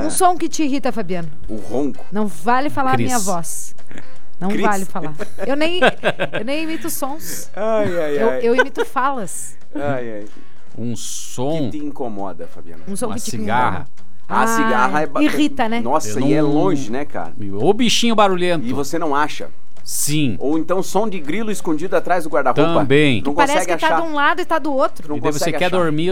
Um som que te irrita, Fabiano. O ronco. Não vale falar a Cris. minha voz. Não Cris. vale falar. Eu nem imito sons. Eu imito falas. Um som. Que te incomoda, Fabiano? Um som Uma que te cigarra. A cigarra é... irrita, né? Nossa, Eu e é não- longe, né, cara? O bichinho barulhento. E você não acha. Sim. Ou então som de grilo escondido atrás do guarda-roupa. Também. Não Parece consegue que achar. tá de um lado e tá do outro. Não E daí você consegue quer achar. dormir,